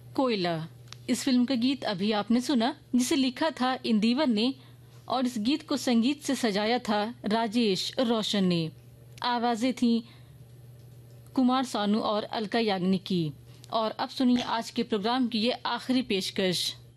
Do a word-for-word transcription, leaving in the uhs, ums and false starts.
कोयला। इस फिल्म का गीत अभी आपने सुना, जिसे लिखा था इंदिवर ने और इस गीत को संगीत से सजाया था राजेश रोशन ने। आवाजें थी कुमार सानू और अलका याग्निक की। और अब सुनिए आज के प्रोग्राम की ये आखिरी पेशकश।